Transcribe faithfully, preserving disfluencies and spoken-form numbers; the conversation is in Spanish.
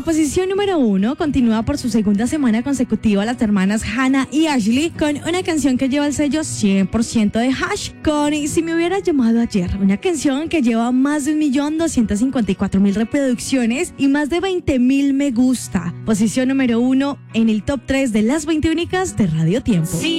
posición número uno continúa por su segunda semana consecutiva las hermanas Hannah y Ashley con una canción que lleva el sello cien por ciento de Hash con Si me hubiera llamado ayer, una canción que lleva más de un millón doscientos cincuenta y cuatro mil reproducciones y más de veinte mil me gusta. Posición número uno en el top tres de las veinte únicas de Radio Tiempo. Sí.